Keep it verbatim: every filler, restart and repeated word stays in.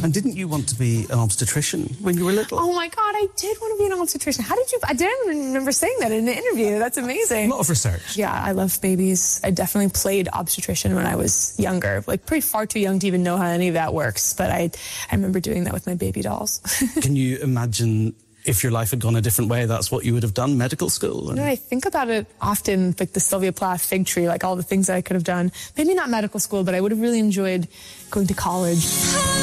And didn't you want to be an obstetrician when you were little? Oh my God, I did want to be an obstetrician. How did you... I didn't remember saying that in the interview. That's amazing. A lot of research. Yeah, I love babies. I definitely played obstetrician when I was younger. Like, pretty far too young to even know how any of that works. But I, I remember doing that with my baby dolls. Can you imagine... if your life had gone a different way, that's what you would have done, medical school? And... You know, I think about it often, like the Sylvia Plath fig tree, like all the things that I could have done. Maybe not medical school, but I would have really enjoyed going to college.